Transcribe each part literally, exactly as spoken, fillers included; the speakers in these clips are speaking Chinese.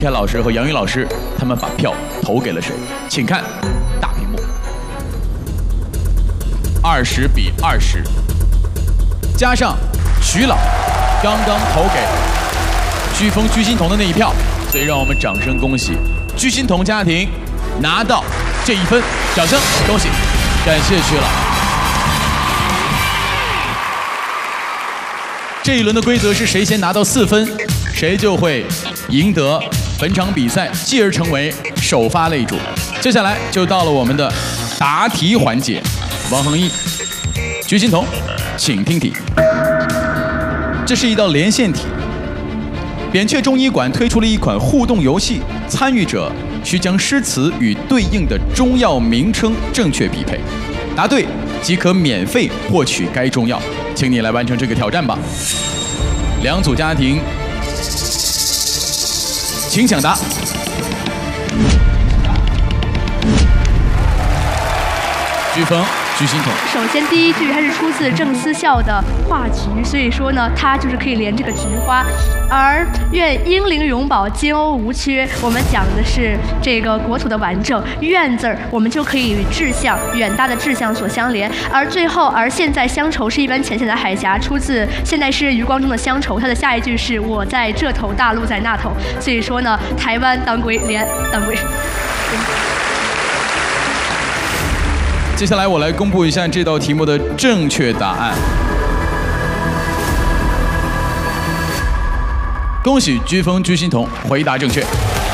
天老师和杨云老师，他们把票投给了谁？请看大屏幕，二十比二十，加上徐老刚刚投给飓风居心彤的那一票，所以让我们掌声恭喜居心彤家庭拿到这一分，掌声恭喜，感谢徐老。这一轮的规则是谁先拿到四分，谁就会赢得本场比赛，继而成为首发擂主。接下来就到了我们的答题环节，王恒毅、居心彤，请听题。这是一道连线题。扁鹊中医馆推出了一款互动游戏，参与者需将诗词与对应的中药名称正确匹配，答对即可免费获取该中药。请你来完成这个挑战吧。两组家庭，请抢答。飓风、居心彤。 首先，第一句它是出自郑思孝的《画菊》，所以说呢，它就是可以连这个菊花。而愿英灵永保，金瓯无缺，我们讲的是这个国土的完整。愿字儿，我们就可以与志向、远大的志向所相连。而最后，而现在乡愁是一般浅浅的海峡，出自现代诗人余光中的《乡愁》，它的下一句是我在这头，大陆在那头。所以说呢，台湾当归连当归。 接下来我来公布一下这道题目的正确答案。恭喜飓风、居心彤回答正确。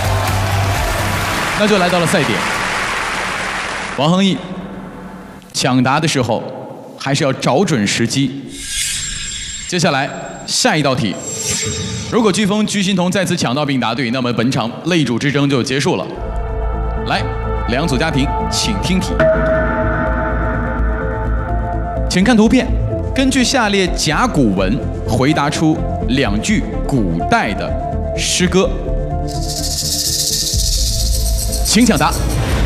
那就来到了赛点，王恒毅，抢答的时候还是要找准时机。接下来下一道题，如果飓风、居心彤再次抢到并答对，那么本场擂主之争就结束了。来，两组家庭请听题。请看图片，根据下列甲骨文回答出两句古代的诗歌，请抢答。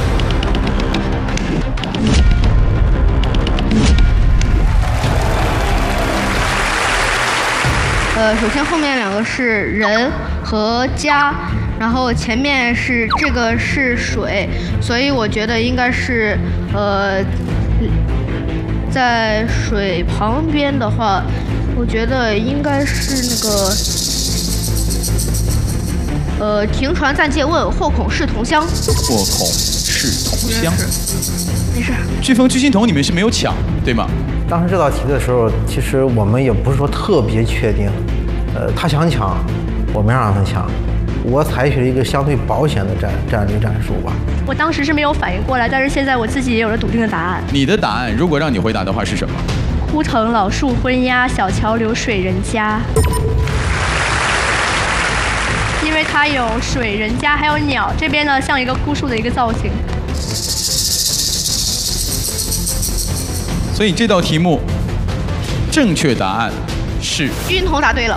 呃，首先后面两个是人和家，然后前面是这个是水，所以我觉得应该是呃。在水旁边的话，我觉得应该是那个，呃，停船暂借问，或恐是同乡。 或恐是同乡。 没事。 飓风、居心彤，你们是没有抢，对吗？ 当时这道题的时候，其实我们也不是说特别确定，呃，他想抢，我没让他抢。我采取了一个相对保险的战战略战术吧。 我当时是没有反应过来，但是现在我自己也有了笃定的答案。 你的答案如果让你回答的话是什么？ 枯藤老树昏鸦，小桥流水人家。因为它有水、人家，还有鸟，这边呢像一个枯树的一个造型。 所以这道题目正确答案是。 居心彤答对了。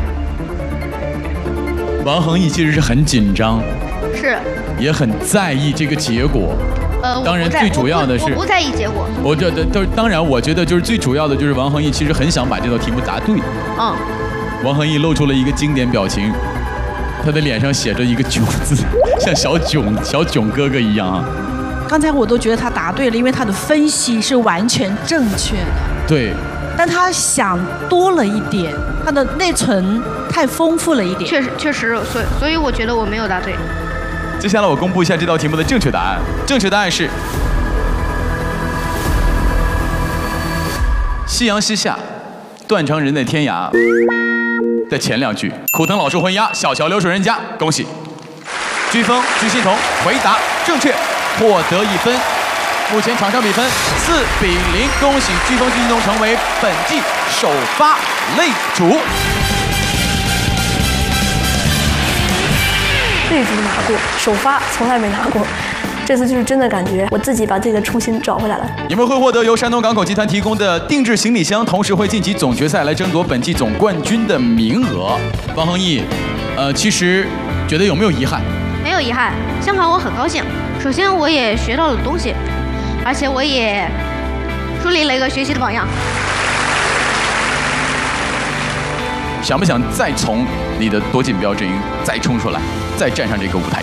王恒毅其实是很紧张， 是， 也很在意这个结果。 呃， 当然最主要的是我不在意结果。 我觉得，当然，我觉得就是最主要的就是王恒毅其实很想把这道题目答对。 嗯。 王恒毅露出了一个经典表情，他的脸上写着一个“囧”字，像小囧小囧哥哥一样啊。 刚才我都觉得他答对了，因为他的分析是完全正确的。 对。 但他想多了一点，他的内存太丰富了一点。 确实，确实，所以所以我觉得我没有答对。 接下来我公布一下这道题目的正确答案。正确答案是：夕阳西下，断肠人在天涯的前两句，枯藤老树昏鸦，小桥流水人家。恭喜飓风、居心彤回答正确，获得一分。目前场上比分四比零，恭喜飓风、居心彤成为本季首发擂主。 擂主拿过，首发从来没拿过，这次就是真的感觉我自己把自己的初心找回来了。 你们会获得由山东港口集团提供的定制行李箱，同时会晋级总决赛来争夺本季总冠军的名额。王恒毅，呃，其实觉得有没有遗憾？ 没有遗憾，相反我很高兴。首先我也学到了东西。而且我也树立了一个学习的榜样。 想不想再从你的夺锦标阵营再冲出来？ 再站上这个舞台。